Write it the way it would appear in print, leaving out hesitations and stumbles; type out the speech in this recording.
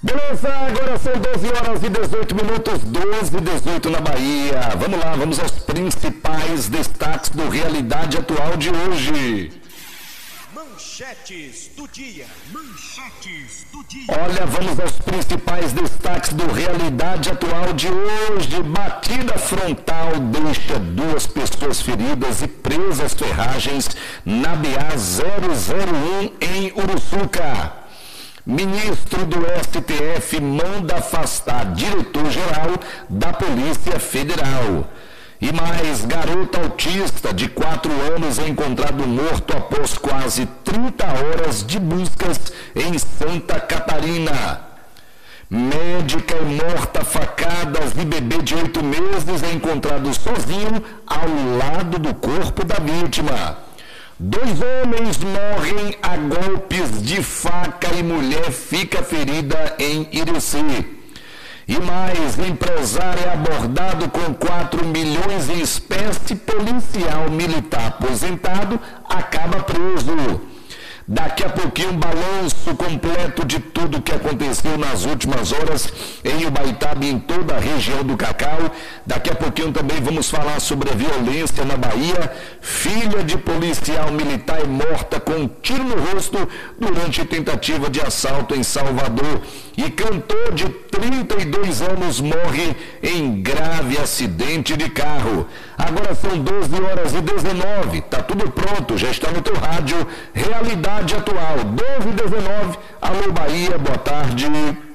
Beleza, agora são 12 horas e 18 minutos, 12 e 18 na Bahia. Vamos lá, vamos aos principais destaques do Realidade Atual de hoje. Manchetes do dia. Manchetes do dia. Olha, vamos aos principais destaques do Realidade Atual de hoje. Batida frontal deixa 2 pessoas feridas e presas ferragens na BA-001 em Uruçuca. Ministro do STF manda afastar diretor-geral da Polícia Federal. E mais, garota autista de 4 anos é encontrado morto após quase 30 horas de buscas em Santa Catarina. Médica é morta a facadas e bebê de 8 meses é encontrado sozinho ao lado do corpo da vítima. 2 homens morrem a golpes de faca e mulher fica ferida em Irecê. E mais, empresário é abordado com 4 milhões em espécie, policial militar aposentado acaba preso. Daqui a pouquinho um balanço completo de tudo que aconteceu nas últimas horas em Ubaitaba e em toda a região do Cacau. Daqui a pouquinho também vamos falar sobre a violência na Bahia. Filha de policial militar é morta com um tiro no rosto durante tentativa de assalto em Salvador. E cantor de 32 anos morre em grave acidente de carro. Agora são 12 horas e 19, tá tudo pronto, já está no teu rádio Realidade Atual, 12 e 19. Alô Bahia, boa tarde.